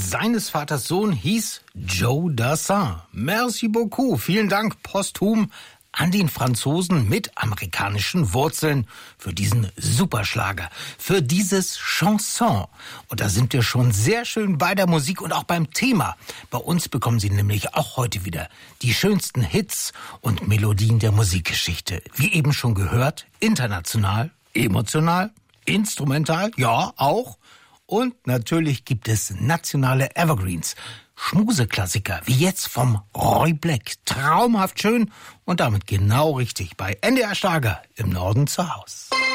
seines Vaters Sohn hieß Joe Dassin. Merci beaucoup, vielen Dank posthum an den Franzosen mit amerikanischen Wurzeln für diesen Superschlager, für dieses Chanson. Und da sind wir schon sehr schön bei der Musik und auch beim Thema. Bei uns bekommen Sie nämlich auch heute wieder die schönsten Hits und Melodien der Musikgeschichte. Wie eben schon gehört, international, emotional, instrumental, ja, auch. Und natürlich gibt es nationale Evergreens, Schmuseklassiker, wie jetzt vom Roy Black. Traumhaft schön und damit genau richtig bei NDR Schlager im Norden zu Haus.